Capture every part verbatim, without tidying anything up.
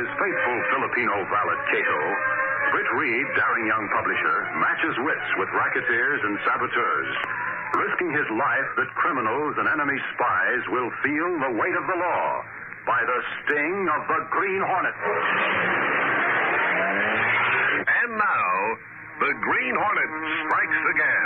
his faithful Filipino valet, Cato, Britt Reed, daring young publisher, matches wits with racketeers and saboteurs, risking his life that criminals and enemy spies will feel the weight of the law by the sting of the Green Hornet. And now, the Green Hornet strikes again.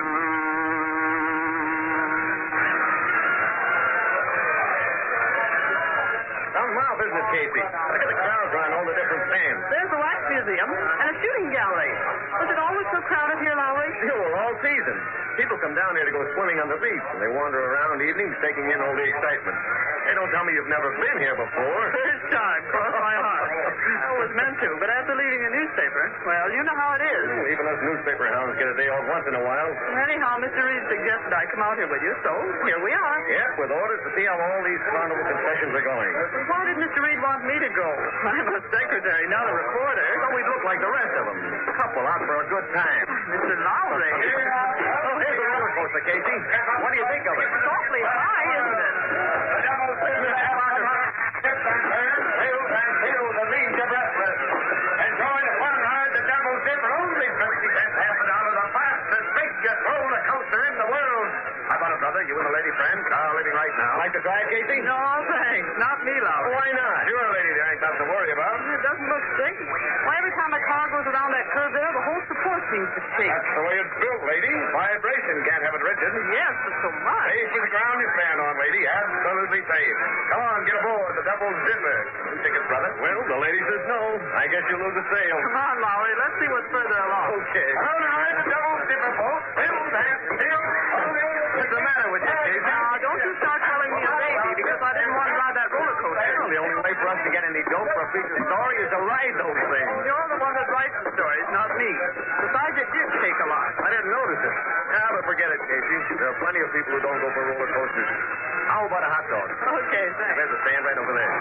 Some mouth, isn't it, Casey? Look at the crowds around all the different stands. There's the wax museum and a shooting gallery. Was it always so crowded here, Lowry? Sure, all season. People come down here to go swimming on the beach, and they wander around evenings taking in all the excitement. Hey, don't tell me you've never been here before. First time, cross my heart. I was meant to, but after leading a newspaper, well, you know how it is. Well, even us newspaper hounds get a day off once in a while. Anyhow, Mister Reed suggested I come out here with you, so here we are. Yep, with orders to see how all these carnival concessions are going. Why did Mister Reed want me to go? I'm a secretary, not a reporter. So we look like the rest of them. A couple out for a good time. Mister Lowry. Oh, here's the roller coaster, Casey. What do you think of it? It's awfully high, isn't it? The devil's business tips and turns, hills and hills that lead you breathless. Enjoy the fun ride, the Devil's Dip, for only fifty cents, half a dollar, the fastest, biggest roller coaster in the world. How about it, brother? You and a lady friend are living right now. Like to try it, Casey? No, thanks. Not me, Lowry. Why not? You're a lady. There ain't nothing to worry about. It doesn't look sticky. Why, every time a car goes around that curve there, the whole support seems to shake. That's the way it's built, lady. Vibration can't have it rigid. Yes, but so much. Safe to the ground you stand on, lady. Absolutely safe. Come on, get aboard the Devil's Dipper. Two tickets, brother. Well, the lady says no. I guess you'll lose the sale. Come on, Lowry. Let's see what's further along. Okay. All right, the Devil's Dipper, folks. Hills and hills. What's the matter with you, Casey? Now, don't you start calling me a baby because I didn't want to ride that roller coaster. Well, the only way for us to get any dope for a feature story is to ride those things. You're the one that writes the stories, not me. Besides, it did shake a lot. I didn't notice it. Ah, but forget it, Casey. There are plenty of people who don't go for roller coasters. How about a hot dog? Okay, thanks. There's a stand right over there.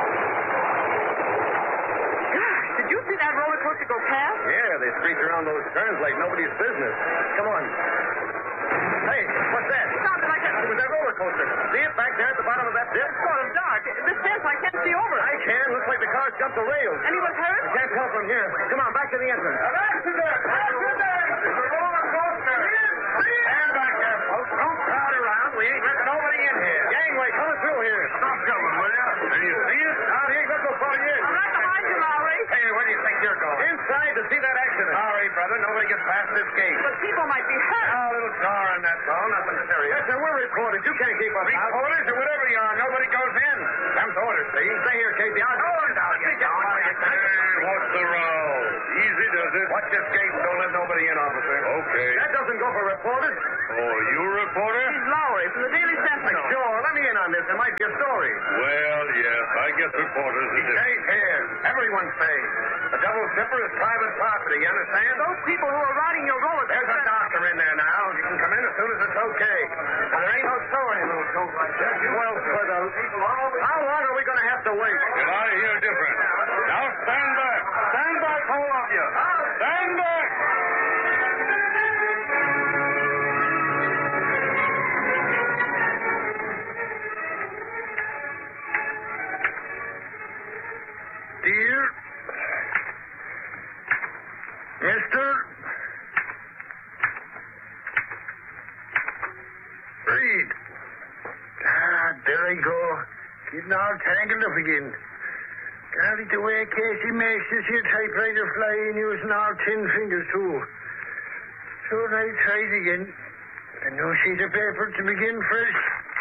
Gosh, did you see that roller coaster go past? Yeah, they screech around those turns like nobody's business. Come on. Hey, what's that? It sounded like a... It was that roller coaster. See it back there at the bottom of that dip? It's sort of dark. This fence, I can't see over it. I can. Looks like the car jumped the rails. Anyone hurt? I can't tell from here. Come on, back to the entrance. An accident! Accident! It's a roller coaster! Stand back there, folks. Don't crowd around. We ain't let nobody in here. Gangway coming through here. Stop coming, will you? Can you see us? Out here, let's go far yet. I'm right behind you, Lowry. Hey, where do you think you're going? Inside to see that accident. Sorry, brother. Nobody gets past this gate. But people might be hurt. A little jarring, that's all. Nothing serious. Yes, sir, we're reporters. You can't keep us out. Reporters or whatever you are, nobody goes in. Them's orders, see? Stay here, Casey. I'll go on down. You down. What's the row? Easy does it. Watch this gate. Don't let nobody in, officer. Okay. That doesn't go for reporters. Oh, you a reporter? He's Lowry from the Daily Sentinel. Sure, let me in on this. It might be a story. Well, yes, I guess reporters are different. Safe here. Everyone's safe. The Devil's Dipper is private property, you understand? Those people who are riding your roller There's coaster... a doctor in there now. You can come in as soon as it's okay. But there ain't no story in those coats like that. Well, for the people all... How long are we going to have to wait? Did I hear different? Now stand back. Stand back, all of you. Stand back. Dear Mister Reed. Ah, there I go. Getting all tangled up again. Got it the way Casey makes this here typewriter flying using all ten fingers, too. So I tried again. A new sheet of paper to begin first.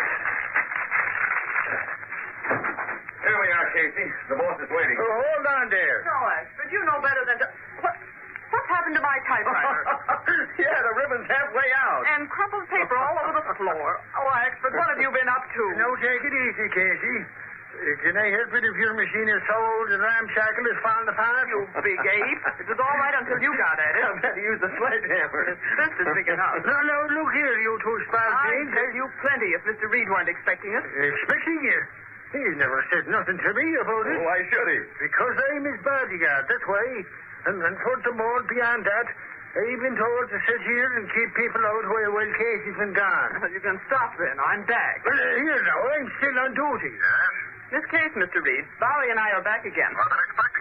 Here we are, Casey. The boss is waiting. Oh, hold on there. No, but you know better than to... What, what's happened to my typewriter? Yeah, the ribbon's halfway out. And crumpled paper all over the floor. Oh, Axford, what have you been up to? No, take it easy, Casey. Uh, can I help it if your machine is so old and ramshackle is falling apart? You big ape. It was all right until you got at it. I've had to use the sledgehammer. His fist is big enough. No, no, look here, you two I'd spalpeens. tell you plenty if Mister Reed weren't expecting it. Expecting you? He's never said nothing to me about it. Why should he? Because I'm his bodyguard, that's why. And, and furthermore, beyond that, I've been told to sit here and keep people out while, while Casey's been gone. Well, you can stop then. I'm back. Well, uh, here now, I'm still on duty. Yes? This case, Mister Reed, Bowery and I are back again. I've been expecting you,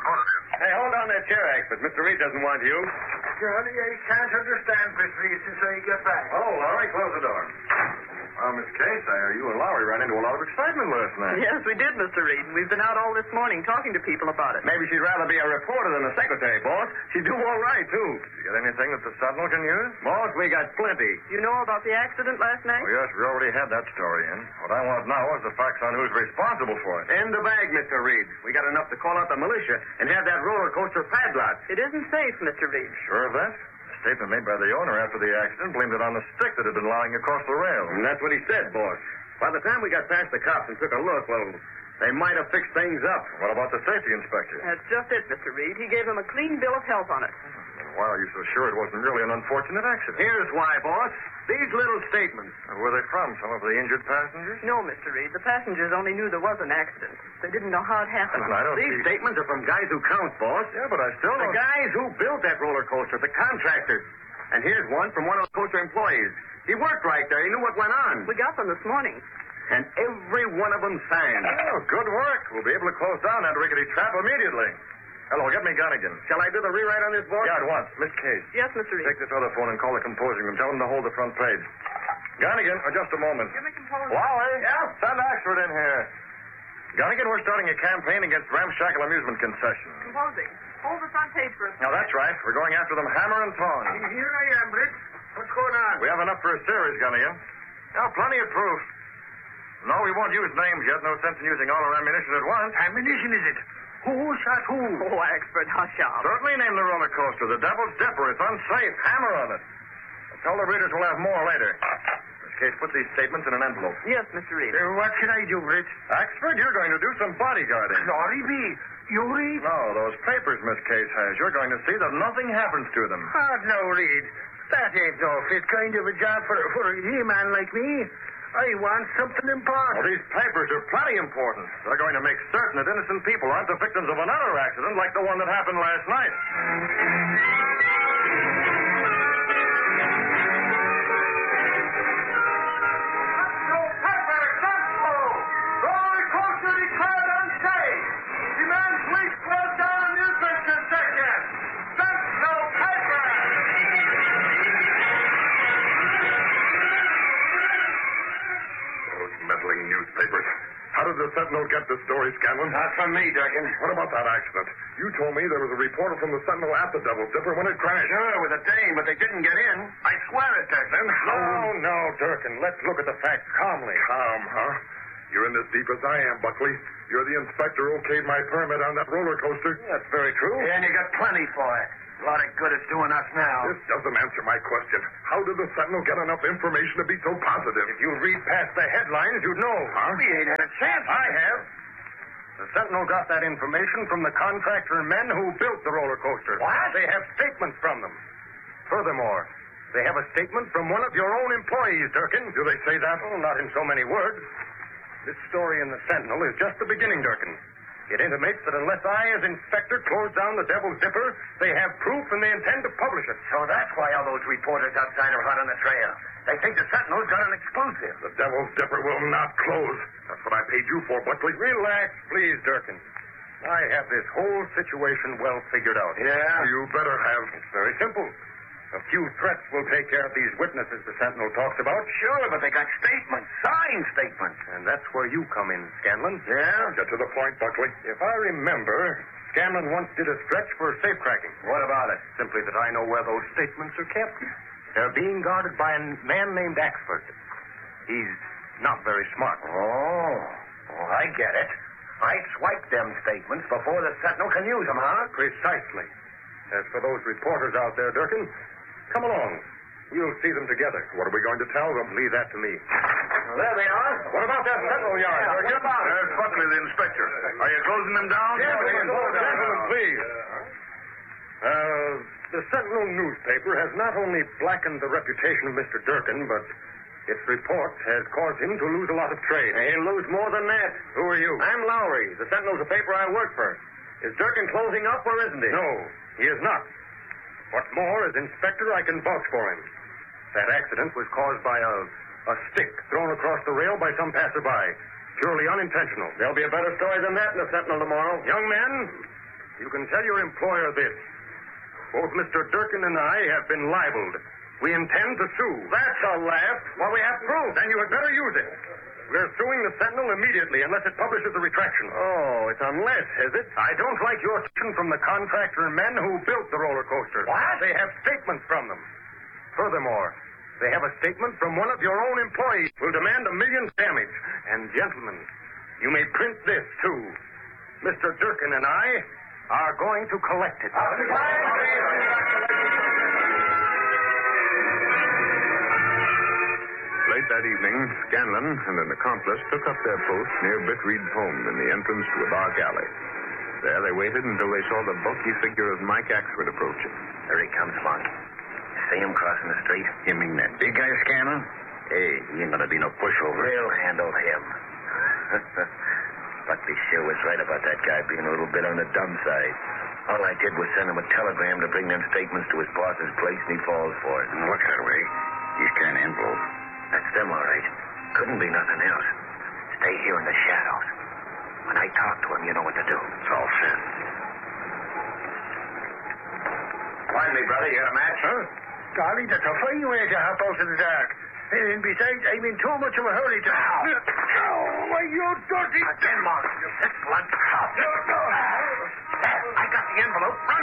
positive. Hey, hold on that chair, Expert. Mister Reed doesn't want you. Charlie, I can't understand Miss Reed since I get back. Oh, Lowry, close the door. Well, Miss Case, I, you and Lowry ran into a lot of excitement last night. Yes, we did, Mister Reed. We've been out all this morning talking to people about it. Maybe she'd rather be a reporter than a secretary, boss. She'd do all right, too. You got anything that the Sentinel can use? Boss, we got plenty. You know about the accident last night? Oh, yes, we already had that story in. What I want now is the facts on who's responsible for it. In the bag, Mister Reed. We got enough to call out the militia and have that roller coaster padlocked. It isn't safe, Mister Reed. Sure of that? A statement made by the owner after the accident blamed it on the stick that had been lying across the rail. And that's what he said, boss. By the time we got past the cops and took a look, well, they might have fixed things up. What about the safety inspector? That's just it, Mister Reed. He gave him a clean bill of health on it. Why are you so sure it wasn't really an unfortunate accident? Here's why, boss. These little statements. And where are they from? Some of the injured passengers? No, Mister Reed. The passengers only knew there was an accident. They didn't know how it happened. Well, I don't These see... statements are from guys who count, boss. Yeah, but I still The don't... guys who built that roller coaster, the contractors. And here's one from one of the coaster employees. He worked right there. He knew what went on. We got them this morning. And every one of them signed. Oh, good work. We'll be able to close down that rickety trap immediately. Hello, get me Gunnigan. Shall I do the rewrite on this, boss? Yeah, at once. Miss Case. Yes, Mister Reed. Take this other phone and call the composing room. Tell them to hold the front page. Gunnigan, oh, just a moment. Give me composing. Lowry? Yeah? Send Axford in here. Gunnigan, we're starting a campaign against Ramshackle Amusement Concession. Composing. Hold the front page for us. Now, that's right. We're going after them hammer and tongs. Here I am, Blitz. What's going on? We have enough for a series, Gunnigan. Now, plenty of proof. No, we won't use names yet. No sense in using all our ammunition at once. Ammunition, is it? Who shot who? Oh, expert, hush up. Certainly name the roller coaster. The Devil's Dipper. It's unsafe. Hammer on it. I'll tell the readers we'll have more later. In this case, put these statements in an envelope. Yes, Mister Reed. Uh, what can I do, Blitz? Axford, you're going to do some bodyguarding. Glory be. You read? No, those papers Miss Case has. You're going to see that nothing happens to them. Ah, no, Reed. That ain't no fit kind of a job for, for a he-man like me. I want something Well, important. these papers are plenty important. They're going to make certain that innocent people aren't the victims of another accident like the one that happened last night. Meddling newspapers. How did the Sentinel get the story, Scanlon? Not from me, Durkin. What about that accident? You told me there was a reporter from the Sentinel at the Devil's Dipper when it crashed. Sure, with a dame, but they didn't get in. I swear it, Durkin. Then how... No, no, Durkin. Let's look at the facts calmly. Calm, huh? You're in as deep as I am, Buckley. You're the inspector who okayed my permit on that roller coaster. That's very true. Yeah, and you got plenty for it. A lot of good it's doing us now. This doesn't answer my question. How did the Sentinel get enough information to be so positive? If you read past the headlines, you'd know. Huh? We ain't had a chance. I have. The Sentinel got that information from the contractor men who built the roller coaster. What? They have statements from them. Furthermore, they have a statement from one of your own employees, Durkin. Do they say that? Oh, not in so many words. This story in the Sentinel is just the beginning, Durkin. It intimates that unless I, as inspector, close down the Devil's Dipper, they have proof and they intend to publish it. So that's why all those reporters outside are hot on the trail. They think the Sentinel's got an exclusive. The Devil's Dipper will not close. That's what I paid you for, Buckley. Relax, please, Durkin. I have this whole situation well figured out. Yeah? You better have. It's very simple. A few threats will take care of these witnesses the Sentinel talks about. Sure, but they got statements, signed statements. And that's where you come in, Scanlon. Yeah? Get to the point, Buckley. If I remember, Scanlon once did a stretch for safe cracking. What about it? Simply that I know where those statements are kept. They're being guarded by a man named Axford. He's not very smart. Oh, oh, I get it. I swiped them statements before the Sentinel can use them, huh? Precisely. As for those reporters out there, Durkin, come along. We'll see them together. What are we going to tell them? Leave that to me. Well, there they are. What about that Sentinel yard? Yeah, Durkin? what about it? There's Buckley, the inspector. Are you closing them down? Yeah, What are you please, closing them gentlemen, down? please. Uh, the Sentinel newspaper has not only blackened the reputation of Mister Durkin, but its report has caused him to lose a lot of trade. He'll lose more than that. Who are you? I'm Lowry. The Sentinel's a paper I work for. Is Durkin closing up or isn't he? No, he is not. What's more, as inspector, I can vouch for him. That accident was caused by a, a stick thrown across the rail by some passerby. Purely unintentional. There'll be a better story than that in the Sentinel tomorrow. Young man, You can tell your employer this. Both Mister Durkin and I have been libeled. We intend to sue. That's a laugh. Well, we have proof. Then you had better use it. We're suing the Sentinel immediately unless it publishes a retraction. Oh, it's unless, is it? I don't like your action from the contractor and men who built the roller coaster. What? They have statements from them. Furthermore, they have a statement from one of your own employees who will demand a million damage. And, gentlemen, you may print this, too. Mister Durkin and I are going to collect it. Late that evening, Scanlon and an accomplice took up their post near Britt Reed's home in the entrance to a dark alley. There they waited until they saw the bulky figure of Mike Axford approaching. There he comes, Monty. See him crossing the street? You mean that big guy, Scanlon? Hey, he ain't gonna be no pushover. We'll handle him. Buckley sure was right about that guy being a little bit on the dumb side. All I did was send him a telegram to bring them statements to his boss's place, and he falls for it. Looks that way. He's carrying an envelope. That's them, all right. Couldn't be nothing else. Stay here in the shadows. When I talk to him, you know what to do. It's all set. Pardon me, brother. You got a match? Huh? Golly, that's a fine way to hop out in the dark. And besides, I'm in too much of a hurry to... Oh, why, you dirty... Again, Mark. You sick blood. No, no. I got the envelope. Run.